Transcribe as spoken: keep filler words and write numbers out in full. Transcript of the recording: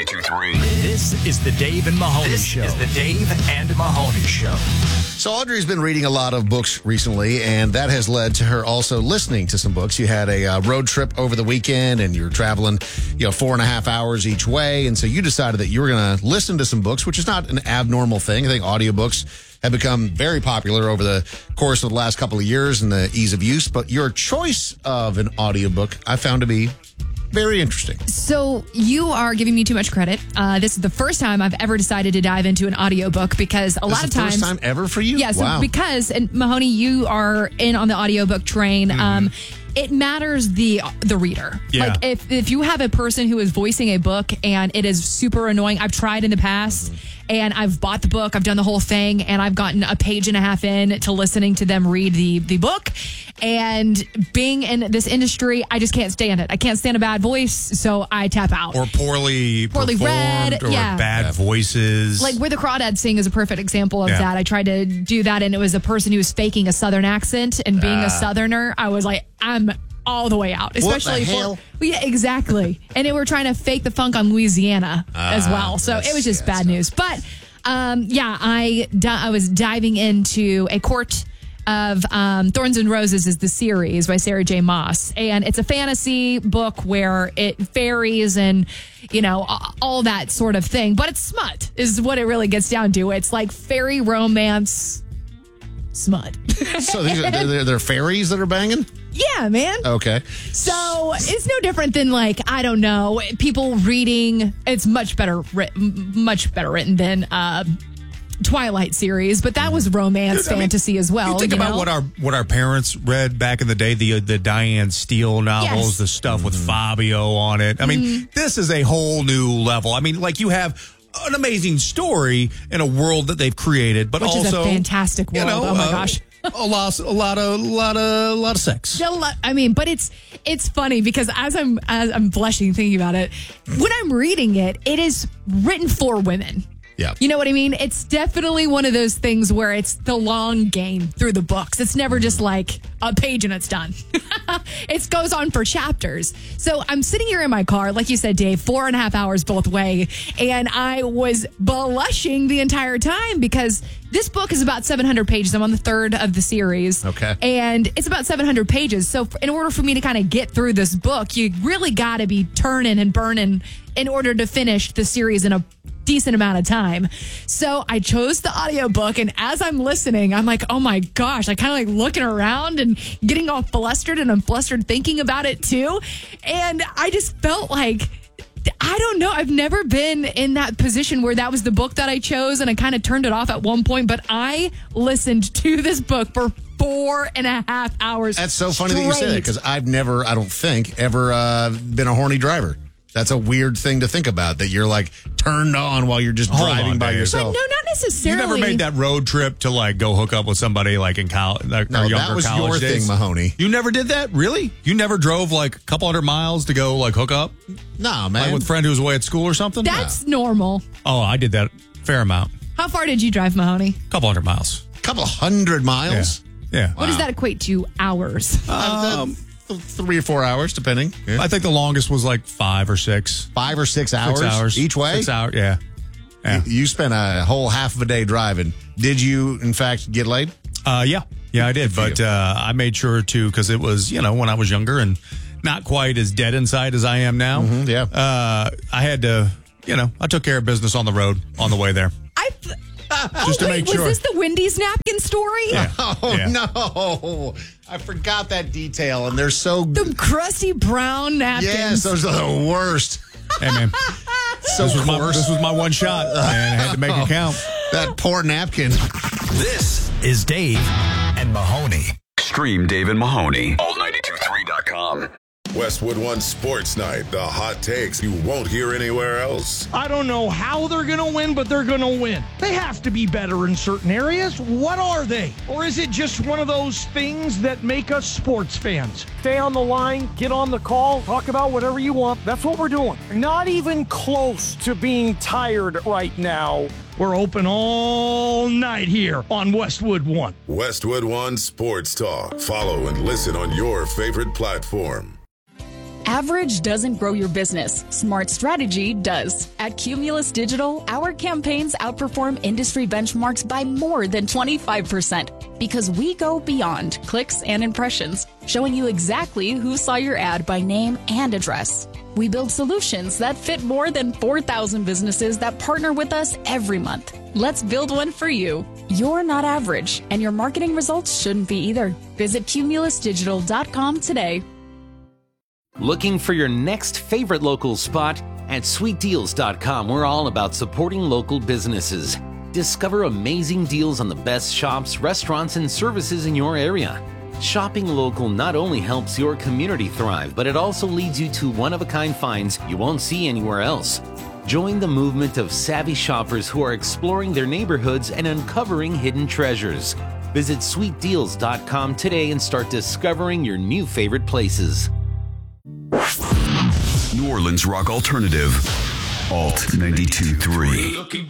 ninety-two point three. This is the Dave and Mahoney This Show. is the Dave and Mahoney Show. So Audrey's been reading a lot of books recently, and that has led to her also listening to some books. You had a uh, road trip over the weekend, and you're traveling, you know, four and a half hours each way, and so you decided that you were going to listen to some books, which is not an abnormal thing. I think audiobooks have become very popular over the course of the last couple of years and the ease of use, but your choice of an audiobook I found to be very interesting. So you are giving me too much credit. Uh, this is the first time I've ever decided to dive into an audiobook because a This lot is of the times... first time ever for you? Yeah, so Wow. because, and Mahoney, you are in on the audiobook train. Mm-hmm. Um, it matters the the reader. Yeah. Like if, if you have a person who is voicing a book and it is super annoying, I've tried in the past and I've bought the book, I've done the whole thing, and I've gotten a page and a half in to listening to them read the, the book. And being in this industry, I just can't stand it. I can't stand a bad voice, so I tap out. Or poorly, Poorly performed, read, or yeah. bad voices. Like Where the Crawdads Sing is a perfect example of Yeah. that. I tried to do that, and it was a person who was faking a Southern accent and being a Southerner. I was like, I'm all the way out, especially the hell? for well, yeah, exactly. And they were trying to fake the funk on Louisiana as well, so it was just yeah, bad news. But um, yeah, I di- I was diving into A Court of um, Thorns and Roses is the series by Sarah J. Maas. And it's a fantasy book where it varies and, you know, all that sort of thing. But it's smut is what it really gets down to. It's like fairy romance smut. So these are, they're, they're fairies that are banging? Yeah, man. Okay. So it's no different than like, I don't know, people reading. It's much better, writ- much better written than uh, Twilight series, but that was romance Dude, I mean, fantasy as well. You think you about know? what our what our parents read back in the day, the the Diane Steele novels, Yes. the stuff with Fabio on it. I mean, Mm-hmm. this is a whole new level. I mean, like you have an amazing story in a world that they've created, but Which is a also fantastic you world. know, Oh, my uh, gosh. a lot, a lot of, lot of, lot of sex. A lot- I mean, but it's it's funny because as I'm as I'm blushing thinking about it, when I'm reading it, it is written for women. Yeah. You know what I mean? It's definitely one of those things where it's the long game through the books. It's never just like a page and it's done. It goes on for chapters. So I'm sitting here in my car, like you said, Dave, four and a half hours both way. And I was blushing the entire time because this book is about seven hundred pages. I'm on the third of the series. Okay. And it's about seven hundred pages. So in order for me to kind of get through this book, you really got to be turning and burning in order to finish the series in a decent amount of time. So I chose the audiobook, and as I'm listening, I'm like, oh my gosh, I kind of like looking around and getting all flustered, and I'm flustered thinking about it too. And I just felt like, I don't know, I've never been in that position where that was the book that I chose, and I kind of turned it off at one point, but I listened to this book for four and a half hours. That's so funny that you say that straight. because I've never, I don't think, ever uh, been a horny driver. That's a weird thing to think about, that you're like turned on while you're just Hold driving on, by Dave. yourself. But no, not You necessarily. never made that road trip to like go hook up with somebody like in college, like No, or that younger was college your days? thing, Mahoney. You never did that, really? You never drove like a couple hundred miles to go like hook up, No, man. like with a friend who was away at school or something? That's normal. Oh, I did that a fair amount, How far did you drive, Mahoney? a couple hundred miles. a couple hundred miles. Yeah. What does that equate to hours? Um, th- three or four hours, depending. Yeah. I think the longest was like five or six. Five or six hours, Six hours each way. Six hours. Yeah. Yeah. You spent a whole half of a day driving. Did you, in fact, get laid? Uh, yeah. Yeah, I did. for But you. uh, I made sure to, because it was, you know, when I was younger and not quite as dead inside as I am now. Mhm, yeah. Uh, I had to, you know, I took care of business on the road on the way there. I. Just oh, to wait, make sure. was this the Wendy's napkin story? Yeah. Oh, Yeah. no. I forgot that detail, and they're so... The crusty brown napkins. Yes, those are the worst. Hey, man. So This was, my, coarse. this was my one shot, and I had to make it count. That poor napkin. This is Dave and Mahoney. Stream Dave and Mahoney. all ninety-two three dot com. Westwood One Sports Night. The hot takes you won't hear anywhere else. I don't know how they're going to win, but they're going to win. They have to be better in certain areas. What are they? Or is it just one of those things that make us sports fans? Stay on the line, get on the call, talk about whatever you want. That's what we're doing. Not even close to being tired right now. We're open all night here on Westwood One. Westwood One Sports Talk. Follow and listen on your favorite platform. Average doesn't grow your business. Smart strategy does. At Cumulus Digital, our campaigns outperform industry benchmarks by more than twenty-five percent because we go beyond clicks and impressions, showing you exactly who saw your ad by name and address. We build solutions that fit more than four thousand businesses that partner with us every month. Let's build one for you. You're not average, and your marketing results shouldn't be either. Visit cumulus digital dot com today. Looking for your next favorite local spot? At sweet deals dot com, we're all about supporting local businesses. Discover amazing deals on the best shops, restaurants, and services in your area. Shopping local not only helps your community thrive, but it also leads you to one-of-a-kind finds you won't see anywhere else. Join the movement of savvy shoppers who are exploring their neighborhoods and uncovering hidden treasures. Visit sweet deals dot com today and start discovering your new favorite places. New Orleans rock alternative. Alt ninety-two point three.